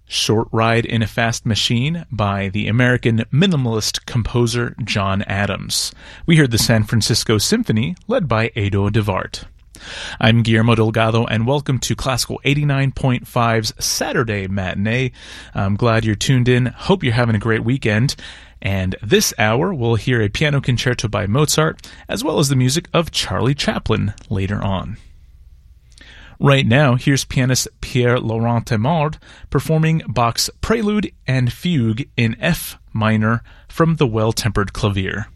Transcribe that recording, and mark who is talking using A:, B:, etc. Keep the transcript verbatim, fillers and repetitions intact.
A: Short Ride in a Fast Machine by the American minimalist composer John Adams. We heard the San Francisco Symphony, led by Edo de Wart. I'm Guillermo Delgado, and welcome to Classical eighty-nine point five's Saturday Matinee. I'm glad you're tuned in. Hope you're having a great weekend. And this hour, we'll hear a piano concerto by Mozart, as well as the music of Charlie Chaplin later on. Right now, here's pianist Pierre-Laurent Temard performing Bach's Prelude and Fugue in F minor from the Well-Tempered Clavier.